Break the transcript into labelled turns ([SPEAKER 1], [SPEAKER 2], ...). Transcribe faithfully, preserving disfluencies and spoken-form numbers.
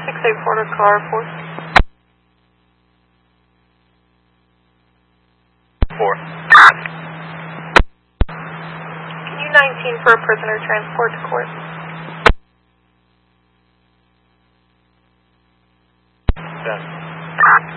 [SPEAKER 1] six eight four to car four.
[SPEAKER 2] Four.
[SPEAKER 1] U nineteen for a prisoner transport to court.
[SPEAKER 2] Ten.